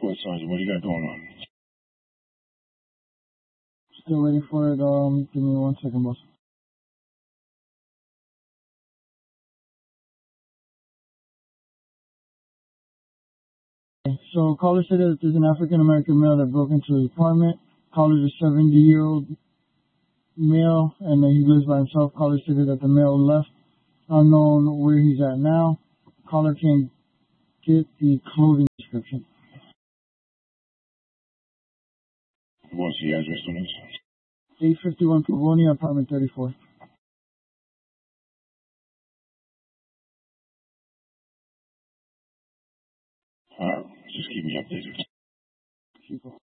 What, Sergeant? What do you got going on? Still waiting for it. Give me 1 second, boss. So caller said that there's an African American male that broke into his apartment. Caller's a 70-year-old male, and he lives by himself. Caller stated that the male left, unknown where he's at now. Caller can't get the clothing description. What's the address on this? 851 Pavonia, apartment 34. Alright, just keep me updated. People.